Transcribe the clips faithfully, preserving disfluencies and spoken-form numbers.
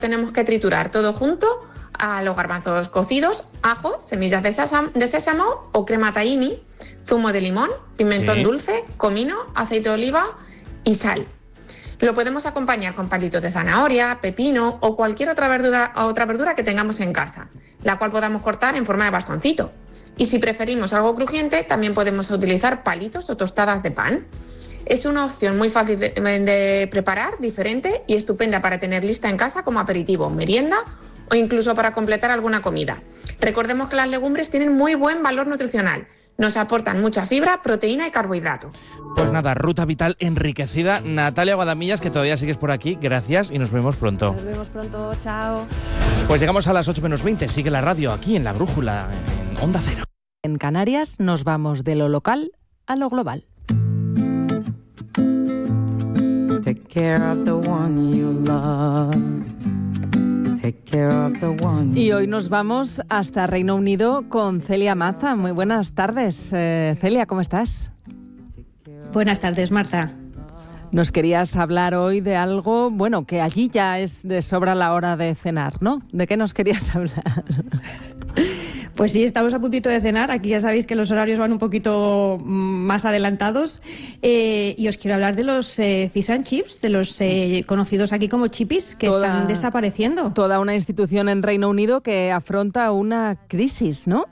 tenemos que triturar todo junto a los garbanzos cocidos, ajo, semillas de sésamo, de sésamo o crema tahini, zumo de limón, pimentón sí. dulce, comino, aceite de oliva y sal. Lo podemos acompañar con palitos de zanahoria, pepino o cualquier otra verdura, otra verdura que tengamos en casa, la cual podamos cortar en forma de bastoncito. Y si preferimos algo crujiente, también podemos utilizar palitos o tostadas de pan. Es una opción muy fácil de, de preparar, diferente y estupenda para tener lista en casa como aperitivo, merienda o incluso para completar alguna comida. Recordemos que las legumbres tienen muy buen valor nutricional. Nos aportan mucha fibra, proteína y carbohidrato. Pues nada, ruta vital enriquecida. Natalia Guadamillas, que todavía sigues por aquí, gracias y nos vemos pronto. Nos vemos pronto, chao. Pues llegamos a las ocho menos veinte, sigue la radio aquí en La Brújula, en Onda Cero. En Canarias nos vamos de lo local a lo global. Take care of the one you love. Y hoy nos vamos hasta Reino Unido con Celia Maza. Muy buenas tardes. Eh, Celia, ¿cómo estás? Buenas tardes, Marta. Nos querías hablar hoy de algo, bueno, que allí ya es de sobra la hora de cenar, ¿no? ¿De qué nos querías hablar? Pues sí, estamos a puntito de cenar. Aquí ya sabéis que los horarios van un poquito más adelantados. Eh, y os quiero hablar de los eh, fish and chips, de los eh, conocidos aquí como chippies, que toda, están desapareciendo. Toda una institución en Reino Unido que afronta una crisis, ¿no?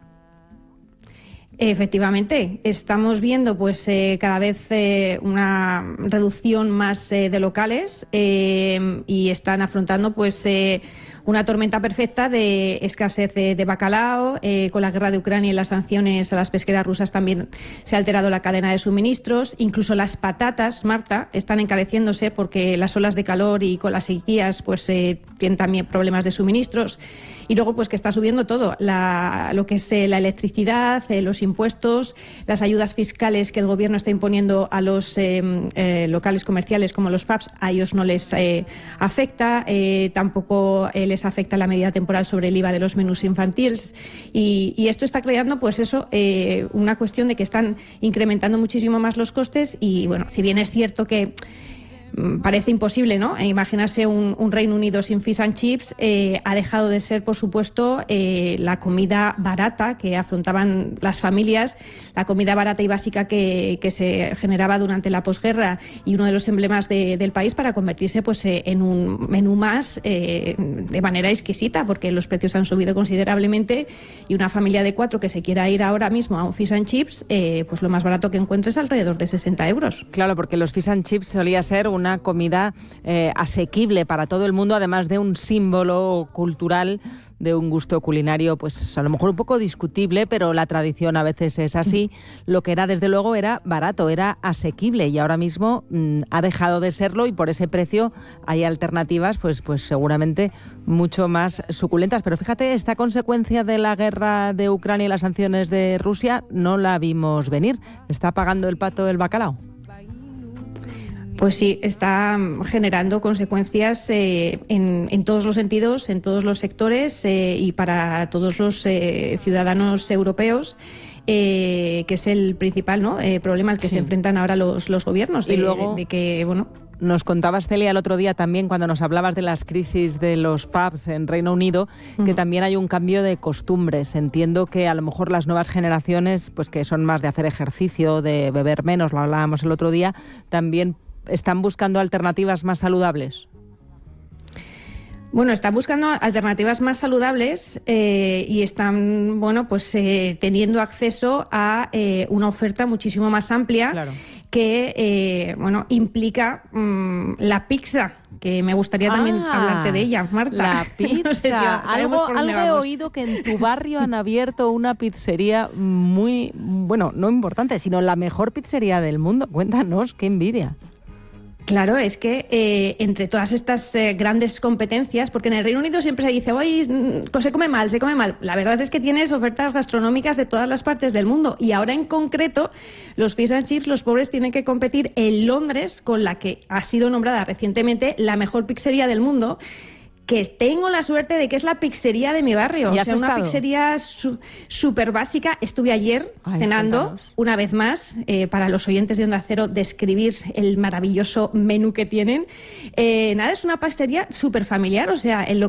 Efectivamente, estamos viendo pues eh, cada vez eh, una reducción más eh, de locales eh, y están afrontando pues eh, una tormenta perfecta de escasez de, de bacalao. Eh, con la guerra de Ucrania y las sanciones a las pesqueras rusas también se ha alterado la cadena de suministros. Incluso las patatas, Marta, están encareciéndose porque las olas de calor y con las sequías pues eh, tienen también problemas de suministros. Y luego pues que está subiendo todo, la, lo que es eh, la electricidad, eh, los impuestos, las ayudas fiscales que el gobierno está imponiendo a los eh, eh, locales comerciales como los pubs, a ellos no les eh, afecta, eh, tampoco eh, les afecta la medida temporal sobre el I V A de los menús infantiles y, y esto está creando pues eso, eh, una cuestión de que están incrementando muchísimo más los costes y bueno, si bien es cierto que parece imposible, ¿no? Imaginarse un, un Reino Unido sin fish and chips. Eh, ha dejado de ser, por supuesto, eh, la comida barata que afrontaban las familias, la comida barata y básica que, que se generaba durante la posguerra y uno de los emblemas de, del país para convertirse pues, eh, en un menú más eh, de manera exquisita, porque los precios han subido considerablemente y una familia de cuatro que se quiera ir ahora mismo a un fish and chips, eh, pues lo más barato que encuentres es alrededor de sesenta euros. Claro, porque los fish and chips solía ser un una comida eh, asequible para todo el mundo, además de un símbolo cultural, de un gusto culinario, pues a lo mejor un poco discutible, pero la tradición a veces es así. Lo que era, desde luego, era barato, era asequible y ahora mismo mmm, ha dejado de serlo y por ese precio hay alternativas, pues, pues seguramente mucho más suculentas. Pero fíjate, esta consecuencia de la guerra de Ucrania y las sanciones de Rusia no la vimos venir. ¿Está pagando el pato el bacalao? Pues sí, está generando consecuencias eh, en, en todos los sentidos, en todos los sectores eh, y para todos los eh, ciudadanos europeos, eh, que es el principal ¿no? eh, problema al que sí. se enfrentan ahora los, los gobiernos. Y de, luego, de que, bueno... Nos contabas, Celia, el otro día también, cuando nos hablabas de las crisis de los pubs en Reino Unido, uh-huh. que también hay un cambio de costumbres. Entiendo que a lo mejor las nuevas generaciones, pues que son más de hacer ejercicio, de beber menos, lo hablábamos el otro día, también ¿están buscando alternativas más saludables? Bueno, están buscando alternativas más saludables eh, y están, bueno, pues eh, teniendo acceso a eh, una oferta muchísimo más amplia claro. que, eh, bueno, implica mmm, la pizza, que me gustaría ah, también hablarte de ella, Marta. La pizza. No sé si algo algo he oído que en tu barrio han abierto una pizzería muy, bueno, no importante, sino la mejor pizzería del mundo. Cuéntanos, qué envidia. Claro, es que eh, entre todas estas eh, grandes competencias, porque en el Reino Unido siempre se dice, oye, se come mal, se come mal. La verdad es que tienes ofertas gastronómicas de todas las partes del mundo y ahora en concreto los fish and chips, los pobres tienen que competir en Londres con la que ha sido nombrada recientemente la mejor pizzería del mundo, que tengo la suerte de que es la pizzería de mi barrio. O sea, una estado? pizzería súper básica. Estuve ayer Ay, cenando, cuéntanos. una vez más, eh, para los oyentes de Onda Cero, describir el maravilloso menú que tienen. Eh, nada, es una pizzería súper familiar, o sea, el